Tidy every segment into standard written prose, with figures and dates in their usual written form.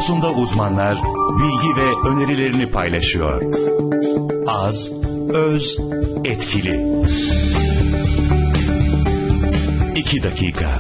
konusunda uzmanlar bilgi ve önerilerini paylaşıyor. Az, öz, etkili. 2 dakika.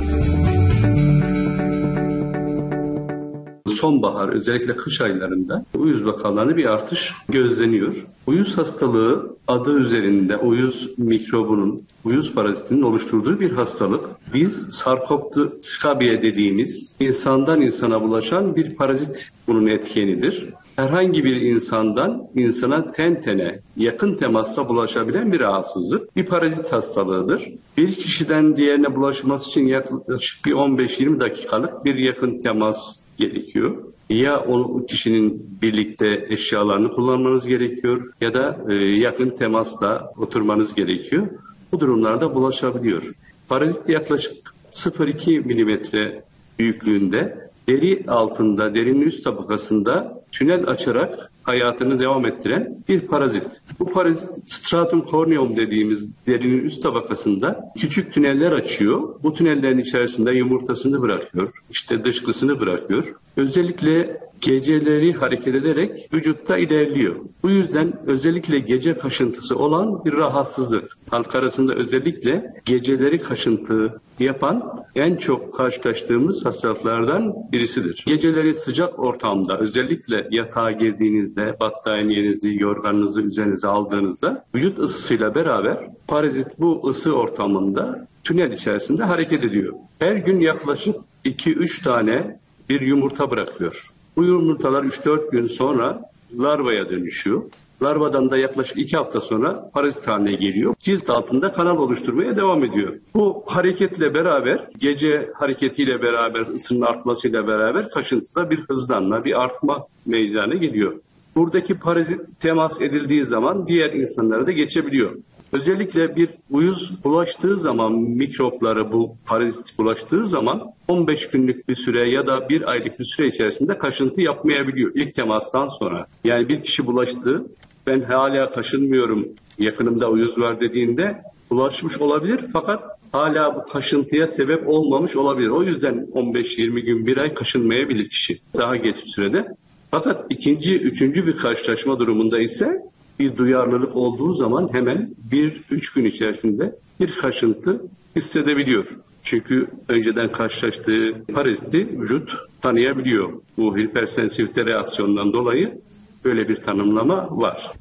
Sonbahar, özellikle kış aylarında uyuz vakalarında bir artış gözleniyor. Uyuz hastalığı adı üzerinde uyuz mikrobunun, uyuz parazitinin oluşturduğu bir hastalık. Biz Sarkoptu scabiei dediğimiz insandan insana bulaşan bir parazit bunun etkenidir. Herhangi bir insandan insana ten tene, yakın temasla bulaşabilen bir rahatsızlık, bir parazit hastalığıdır. Bir kişiden diğerine bulaşması için yaklaşık bir 15-20 dakikalık bir yakın temas gerekiyor. Ya o kişinin birlikte eşyalarını kullanmanız gerekiyor ya da yakın temasta oturmanız gerekiyor. Bu durumlarda bulaşabiliyor. Parazit yaklaşık 0,2 milimetre büyüklüğünde deri altında, derinin üst tabakasında tünel açarak hayatını devam ettiren bir parazit. Bu parazit stratum corneum dediğimiz derinin üst tabakasında küçük tüneller açıyor. Bu tünellerin içerisinde yumurtasını bırakıyor. İşte dışkısını bırakıyor. Özellikle geceleri hareket ederek vücutta ilerliyor. Bu yüzden özellikle gece kaşıntısı olan bir rahatsızlık. Halk arasında özellikle geceleri kaşıntı yapan en çok karşılaştığımız hastalıklardan birisidir. Geceleri sıcak ortamda, özellikle yatağa girdiğinizde, battaniyenizi, yorganınızı üzerinize aldığınızda vücut ısısıyla beraber parazit bu ısı ortamında tünel içerisinde hareket ediyor. Her gün yaklaşık 2-3 tane bir yumurta bırakıyor. Bu yumurtalar 3-4 gün sonra larvaya dönüşüyor. Larvadan da yaklaşık 2 hafta sonra parazit haline geliyor. Cilt altında kanal oluşturmaya devam ediyor. Bu hareketle beraber, gece hareketiyle beraber, ısının artmasıyla beraber kaşıntıda bir hızlanma, bir artma meydana geliyor. Buradaki parazit temas edildiği zaman diğer insanlara da geçebiliyor. Özellikle bir uyuz bulaştığı zaman, mikropları bu parazit bulaştığı zaman 15 günlük bir süre ya da 1 aylık bir süre içerisinde kaşıntı yapmayabiliyor ilk temastan sonra. Yani bir kişi bulaştı, ben hala kaşınmıyorum, yakınımda uyuz var dediğinde bulaşmış olabilir fakat hala bu kaşıntıya sebep olmamış olabilir. O yüzden 15-20 gün, 1 ay kaşınmayabilir kişi daha geç bir sürede. Fakat ikinci, üçüncü bir karşılaşma durumunda ise bir duyarlılık olduğu zaman hemen 1-3 gün içerisinde bir kaşıntı hissedebiliyor. Çünkü önceden karşılaştığı paraziti vücut tanıyabiliyor. Bu hipersensitivite reaksiyonundan dolayı böyle bir tanımlama var.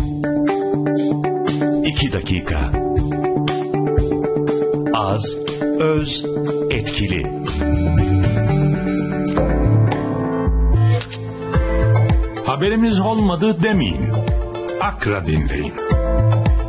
2 dakika. Az, öz, etkili. Haberimiz olmadı demeyin. Akra dinleyin.